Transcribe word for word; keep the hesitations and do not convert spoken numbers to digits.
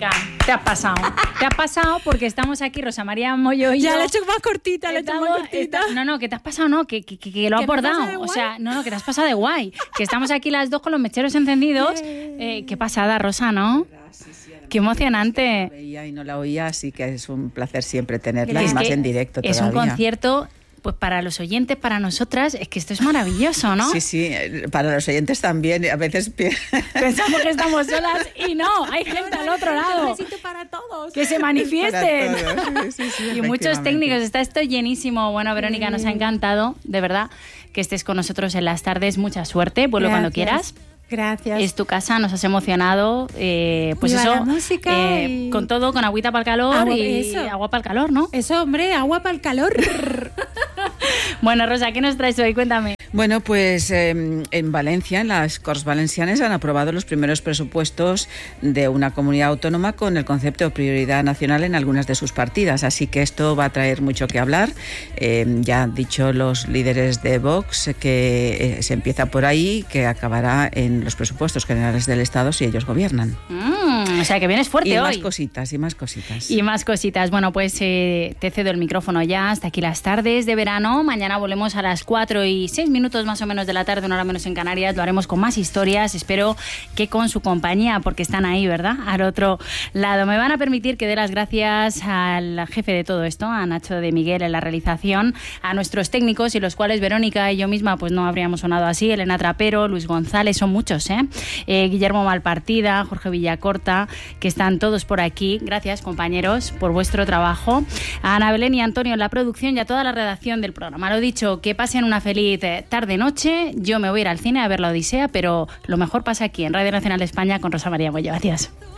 Verónica, te has pasado. Te has pasado porque estamos aquí, Rosa María Moyo y ya yo. Ya la he hecho más cortita, la he hecho más cortita. Está, no, no, que te has pasado, no, que, que, que, que lo has bordado. O sea, no, no, que te has pasado de guay. Que estamos aquí las dos con los mecheros encendidos. Eh, qué pasada, Rosa, ¿no? Sí, sí, qué emocionante. La veía y no la oía, así que es un placer siempre tenerla, es y más que en directo todavía. Es un concierto... Pues para los oyentes, para nosotras, es que esto es maravilloso, ¿no? Sí, sí, para los oyentes también. A veces pensamos que estamos solas y no, hay gente al otro lado. Un besito para todos. Que se manifiesten. Sí, sí, sí, y muchos técnicos, está esto llenísimo. Bueno, Verónica, sí. Nos ha encantado, de verdad, que estés con nosotros en las tardes. Mucha suerte, vuelve Gracias. Cuando quieras. Gracias. Es tu casa, nos has emocionado. Eh, pues Viva eso, la música eh, y... con todo, con agüita para el calor agua, y eso. Agua para el calor, ¿no? Eso, hombre, agua para el calor. Bueno, Rosa, ¿qué nos traes hoy? Cuéntame. Bueno, pues eh, en Valencia, en las Corts Valencianes, han aprobado los primeros presupuestos de una comunidad autónoma con el concepto de prioridad nacional en algunas de sus partidas. Así que esto va a traer mucho que hablar. Eh, ya han dicho los líderes de Vox que eh, se empieza por ahí, que acabará en los presupuestos generales del Estado si ellos gobiernan. Mm, o sea, que vienes fuerte y hoy. Y más cositas, y más cositas. Y más cositas. Bueno, pues eh, te cedo el micrófono ya. Hasta aquí las tardes de verano. Mañana volvemos a las cuatro y seis minutos más o menos de la tarde, una hora menos en Canarias. Lo haremos con más historias. Espero que con su compañía, porque están ahí, ¿verdad? Al otro lado. Me van a permitir que dé las gracias al jefe de todo esto, a Nacho de Miguel en la realización, a nuestros técnicos, y los cuales Verónica y yo misma pues no habríamos sonado así. Elena Trapero, Luis González, son muchos, ¿eh? eh Guillermo Malpartida, Jorge Villacorta, que están todos por aquí. Gracias, compañeros, por vuestro trabajo. A Ana Belén y Antonio en la producción y a toda la redacción del programa. Lo dicho, que pasen una feliz tarde-noche. Yo me voy a ir al cine a ver La Odisea, pero lo mejor pasa aquí en Radio Nacional de España con Rosa María Moyo. Adiós.